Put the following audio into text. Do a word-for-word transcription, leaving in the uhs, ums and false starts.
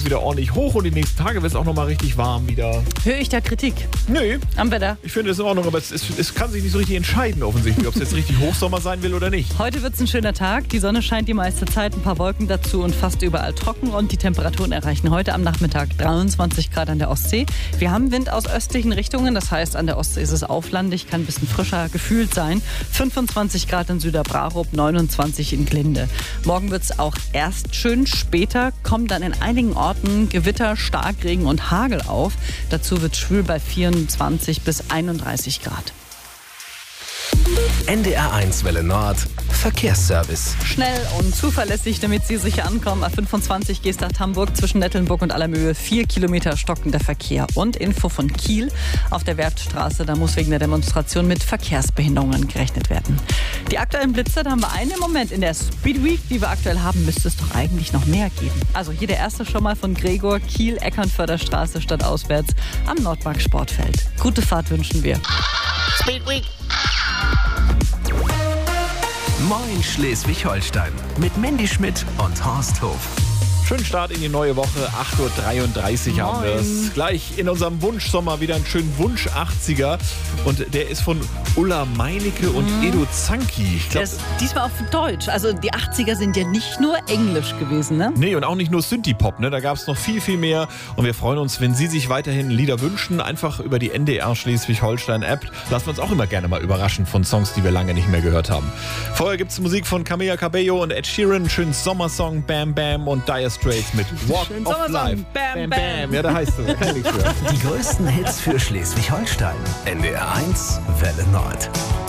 nämlich wieder ordentlich hoch und die nächsten Tage wird es auch nochmal richtig warm wieder. Höre ich da Kritik? Nö. Am Wetter? Ich finde es in Ordnung, aber es, ist, es kann sich nicht so richtig entscheiden offensichtlich, ob es jetzt richtig Hochsommer sein will oder nicht. Heute wird es ein schöner Tag. Die Sonne scheint die meiste Zeit, ein paar Wolken dazu und fast überall trocken. Und die Temperaturen erreichen heute am Nachmittag dreiundzwanzig Grad an der Ostsee. Wir haben Wind aus östlichen Richtungen, das heißt an der Ostsee ist es auflandig, kann ein bisschen frischer gefühlt sein. fünfundzwanzig Grad in Süderbrarup, neunundzwanzig in Glinde. Morgen wird es auch erst schön, später kommen dann in einigen Orten Gewitter, Starkregen und Hagel auf. Dazu wird schwül bei vierundzwanzig bis einunddreißig Grad. N D R eins Welle Nord Verkehrsservice. Schnell und zuverlässig, damit Sie sicher ankommen. A fünfundzwanzig Geesthacht-Hamburg zwischen Nettelnburg und Allermöhe. Vier Kilometer stockender Verkehr. Und Info von Kiel auf der Werftstraße. Da muss wegen der Demonstration mit Verkehrsbehinderungen gerechnet werden. Die aktuellen Blitzer, da haben wir einen im Moment. In der Speed Week, die wir aktuell haben, müsste es doch eigentlich noch mehr geben. Also hier der erste schon mal von Gregor. Kiel, Eckernförderstraße stadtauswärts am Nordmark Sportfeld. Gute Fahrt wünschen wir. Speed Week. Moin Schleswig-Holstein mit Mandy Schmidt und Horst Hof. Schönen Start in die neue Woche, acht Uhr dreiunddreißig Moin. haben wir es. Gleich in unserem Wunschsommer wieder einen schönen Wunsch achtziger. Und der ist von Ulla Meinecke und mhm. Edo Zanki. Ich glaub, das, diesmal auf Deutsch. Also die achtziger sind ja nicht nur Englisch gewesen, ne? Nee, und auch nicht nur Synthie-Pop, ne? Da gab es noch viel, viel mehr. Und wir freuen uns, wenn Sie sich weiterhin Lieder wünschen, einfach über die N D R Schleswig-Holstein-App. Lassen wir uns auch immer gerne mal überraschen von Songs, die wir lange nicht mehr gehört haben. Vorher gibt es Musik von Camila Cabello und Ed Sheeran, schönen Sommersong Bam Bam und Dire Straits mit Walk Schönen of Sommersong, Life. Bam, Bam. Ja, da heißt es. Kann nichts für. Die größten Hits für Schleswig-Holstein. N D R eins Welle Nord.